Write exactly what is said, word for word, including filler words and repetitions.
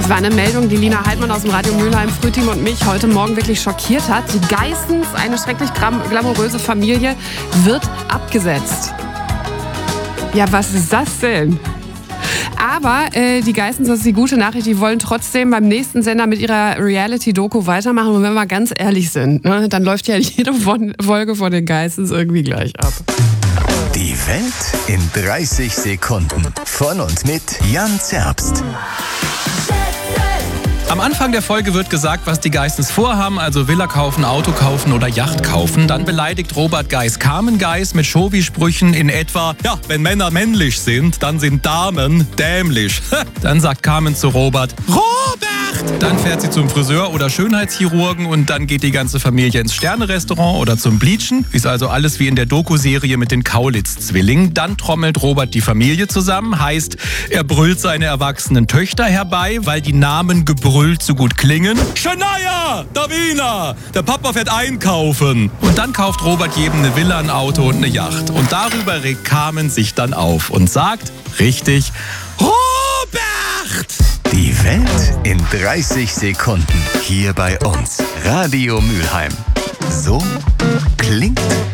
war eine Meldung, die Lina Heidmann aus dem Radio Mülheim Frühteam und mich heute Morgen wirklich schockiert hat. Die Geissens, eine schrecklich glamouröse Familie, wird abgesetzt. Ja, was ist das denn? Aber äh, die Geissens, das ist die gute Nachricht, die wollen trotzdem beim nächsten Sender mit ihrer Reality-Doku weitermachen. Und wenn wir ganz ehrlich sind, ne, dann läuft ja jede Folge von den Geissens irgendwie gleich ab. Die Welt in dreißig Sekunden. Von und mit Jan Zerbst. Am Anfang der Folge wird gesagt, was die Geissens vorhaben, also Villa kaufen, Auto kaufen oder Yacht kaufen. Dann beleidigt Robert Geiss Carmen Geiss mit Schobi-Sprüchen in etwa, ja, wenn Männer männlich sind, dann sind Damen dämlich. Dann sagt Carmen zu Robert, Robert! Dann fährt sie zum Friseur oder Schönheitschirurgen und dann geht die ganze Familie ins Sterne-Restaurant oder zum Bleachen. Ist also alles wie in der Doku-Serie mit den Kaulitz-Zwillingen. Dann trommelt Robert die Familie zusammen, heißt, er brüllt seine erwachsenen Töchter herbei, weil die Namen gebrüllt so gut klingen. Shania, Davina, der Papa fährt einkaufen. Und dann kauft Robert jedem eine Villa, ein Auto und eine Yacht. Und darüber regt Carmen sich dann auf und sagt, richtig, Robert! Die Welt in dreißig Sekunden. Hier bei uns. Radio Mülheim. So klingt